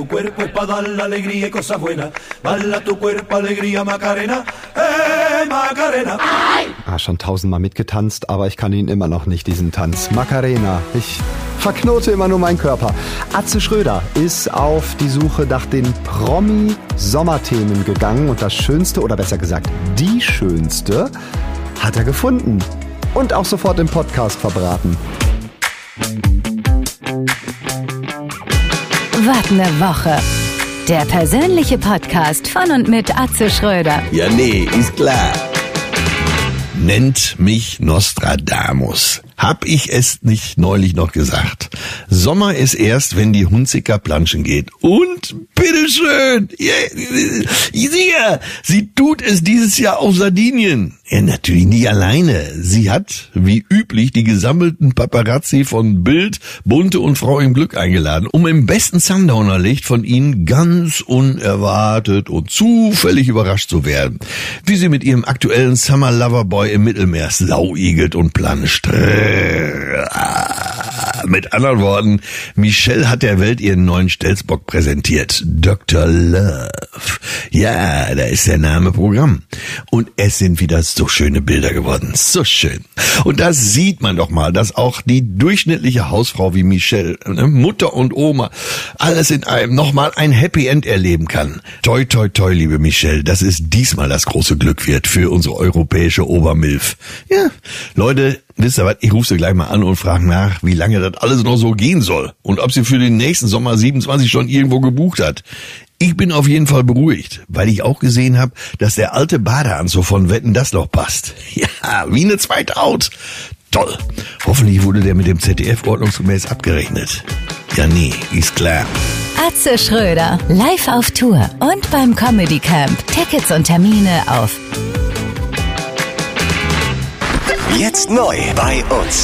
Tu cuerpo es pa' dar la alegría y cosas buenas. Bala tu cuerpo, alegría, Macarena. Macarena. Schon 1000-mal mitgetanzt, aber ich kann ihn immer noch nicht, diesen Tanz. Macarena. Ich verknote immer nur meinen Körper. Atze Schröder ist auf die Suche nach den Promi-Sommerthemen gegangen und das Schönste, oder besser gesagt, die schönste, hat er gefunden. Und auch sofort im Podcast verbraten. Was ne Woche. Der persönliche Podcast von und mit Atze Schröder. Ja, nee, ist klar. Nennt mich Nostradamus. Hab ich es nicht neulich noch gesagt? Sommer ist erst, wenn die Hunziker planschen geht. Und bitteschön, sicher, sie tut es dieses Jahr auf Sardinien. Ja, natürlich nicht alleine. Sie hat, wie üblich, die gesammelten Paparazzi von Bild, Bunte und Frau im Glück eingeladen, um im besten Sundowner-Licht von ihnen ganz unerwartet und zufällig überrascht zu werden. Wie sie mit ihrem aktuellen Summer Lover Boy im Mittelmeer sauigelt und planscht. Mit anderen Worten, Michelle hat der Welt ihren neuen Stelzbock präsentiert. Dr. Love. Ja, da ist der Name Programm. Und es sind wieder so schöne Bilder geworden. So schön. Und da sieht man doch mal, dass auch die durchschnittliche Hausfrau wie Michelle, Mutter und Oma, alles in einem nochmal ein Happy End erleben kann. Toi, toi, toi, liebe Michelle, dass es diesmal das große Glück wird für unsere europäische Obermilf. Ja, Leute, wisst ihr was, ich rufe sie gleich mal an und frage nach, wie lange das alles noch so gehen soll und ob sie für den nächsten Sommer 27 schon irgendwo gebucht hat. Ich bin auf jeden Fall beruhigt, weil ich auch gesehen habe, dass der alte Badeanzug von Wetten das noch passt. Ja, wie eine zweite Haut. Toll. Hoffentlich wurde der mit dem ZDF ordnungsgemäß abgerechnet. Ja, nee, ist klar. Atze Schröder, live auf Tour und beim Comedy Camp. Tickets und Termine auf Jetzt neu bei uns.